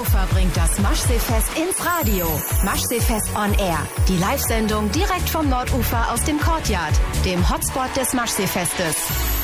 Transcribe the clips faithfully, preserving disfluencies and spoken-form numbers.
Hannover bringt das Maschseefest ins Radio. Maschseefest on Air. Die Live-Sendung direkt vom Nordufer aus dem Courtyard, dem Hotspot des Maschseefestes.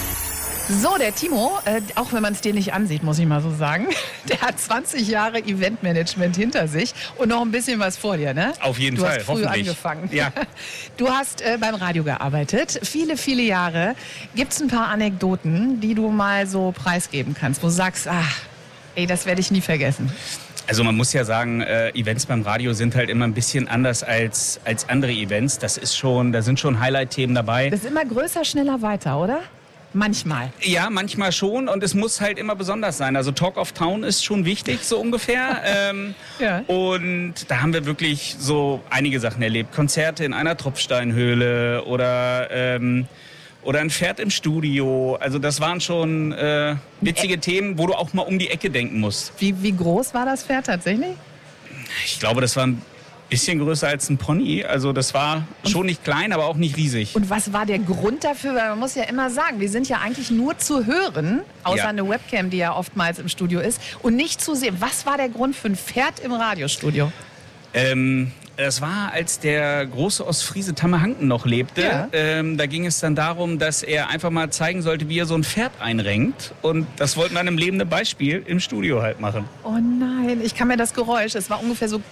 So, der Timo, äh, auch wenn man es dir nicht ansieht, muss ich mal so sagen, der hat zwanzig Jahre Eventmanagement hinter sich und noch ein bisschen was vor dir, ne? Auf jeden du Fall, hast früh hoffentlich. angefangen. Ja. Du hast äh, beim Radio gearbeitet, viele, viele Jahre. Gibt es ein paar Anekdoten, die du mal so preisgeben kannst, wo du sagst, ach, ey, das werde ich nie vergessen? Also man muss ja sagen, äh, Events beim Radio sind halt immer ein bisschen anders als, als andere Events. Das ist schon, da sind schon Highlight-Themen dabei. Das ist immer größer, schneller, weiter, oder? Manchmal. Ja, manchmal schon und es muss halt immer besonders sein. Also Talk of Town ist schon wichtig, so ungefähr. ähm, ja. Und da haben wir wirklich so einige Sachen erlebt. Konzerte in einer Tropfsteinhöhle oder, ähm, oder ein Pferd im Studio. Also das waren schon äh, witzige Ä Themen, wo du auch mal um die Ecke denken musst. Wie, wie groß war das Pferd tatsächlich? Ich glaube, das war ein bisschen größer als ein Pony. Also das war und schon nicht klein, aber auch nicht riesig. Und was war der Grund dafür? Weil man muss ja immer sagen, wir sind ja eigentlich nur zu hören, außer ja. eine Webcam, die ja oftmals im Studio ist, und nicht zu sehen. Was war der Grund für ein Pferd im Radiostudio? Ähm, das war, als der große Ostfriese Tamme Hanken noch lebte. Ja. Ähm, da ging es dann darum, dass er einfach mal zeigen sollte, wie er so ein Pferd einrenkt. Und das wollten wir an einem lebenden Beispiel im Studio halt machen. Oh nein, ich kann mir das Geräusch, es war ungefähr so...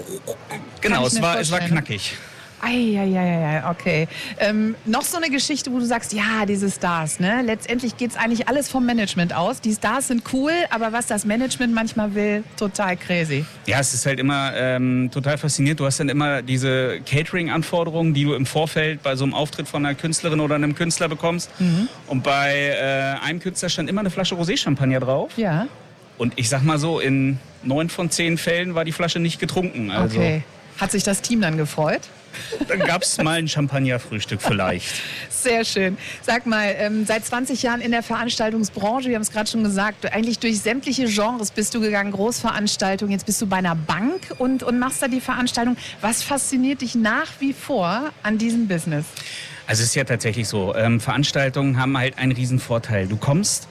Genau, es war, es war knackig. Eieieiei, okay. Ähm, noch so eine Geschichte, wo du sagst, ja, diese Stars, ne? Letztendlich geht es eigentlich alles vom Management aus. Die Stars sind cool, aber was das Management manchmal will, total crazy. Ja, es ist halt immer ähm, total faszinierend. Du hast dann immer diese Catering-Anforderungen, die du im Vorfeld bei so einem Auftritt von einer Künstlerin oder einem Künstler bekommst. Mhm. Und bei äh, einem Künstler stand immer eine Flasche Rosé-Champagner drauf. Ja. Und ich sag mal so, in neun von zehn Fällen war die Flasche nicht getrunken. Also. Okay. Hat sich das Team dann gefreut? Dann gab es mal ein Champagnerfrühstück vielleicht. Sehr schön. Sag mal, ähm, seit zwanzig Jahren in der Veranstaltungsbranche, wir haben es gerade schon gesagt, eigentlich durch sämtliche Genres bist du gegangen, Großveranstaltungen, jetzt bist du bei einer Bank und, und machst da die Veranstaltung. Was fasziniert dich nach wie vor an diesem Business? Also es ist ja tatsächlich so, ähm, Veranstaltungen haben halt einen riesen Vorteil. Du kommst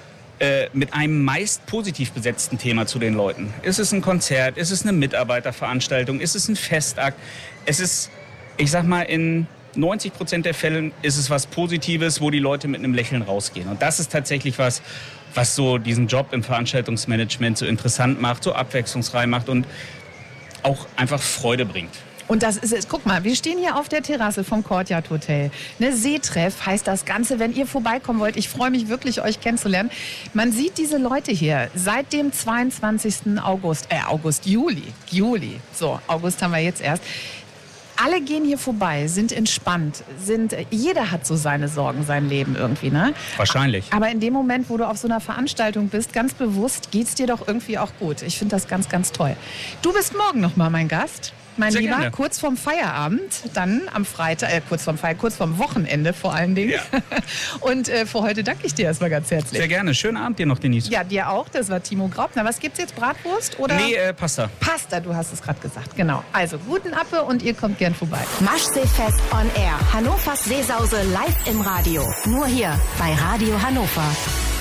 mit einem meist positiv besetzten Thema zu den Leuten. Ist es ein Konzert? Ist es eine Mitarbeiterveranstaltung? Ist es ein Festakt? Es ist, ich sag mal, in neunzig Prozent der Fälle ist es was Positives, wo die Leute mit einem Lächeln rausgehen. Und das ist tatsächlich was, was so diesen Job im Veranstaltungsmanagement so interessant macht, so abwechslungsreich macht und auch einfach Freude bringt. Und das ist es. Guck mal, wir stehen hier auf der Terrasse vom Courtyard Hotel. Ne, Seetreff heißt das Ganze, wenn ihr vorbeikommen wollt. Ich freue mich wirklich, euch kennenzulernen. Man sieht diese Leute hier seit dem zweiundzwanzigsten August, äh, August, Juli, Juli. So, August haben wir jetzt erst. Alle gehen hier vorbei, sind entspannt, sind, jeder hat so seine Sorgen, sein Leben irgendwie, ne? Wahrscheinlich. Aber in dem Moment, wo du auf so einer Veranstaltung bist, ganz bewusst, geht's dir doch irgendwie auch gut. Ich finde das ganz, ganz toll. Du bist morgen noch mal mein Gast. Mein Sehr Lieber, gerne. kurz vorm Feierabend, dann am Freitag, äh, kurz vorm Feierabend, kurz vorm Wochenende vor allen Dingen. Ja. Und äh, für heute danke ich dir erstmal ganz herzlich. Sehr gerne. Schönen Abend dir noch, Denise. Ja, dir auch. Das war Timo Graupner. Was gibt's jetzt? Bratwurst oder? Nee, äh, Pasta. Pasta, du hast es gerade gesagt. Genau. Also, guten Appe und ihr kommt gern vorbei. Maschseefest on Air. Hannovers Seesause live im Radio. Nur hier bei Radio Hannover.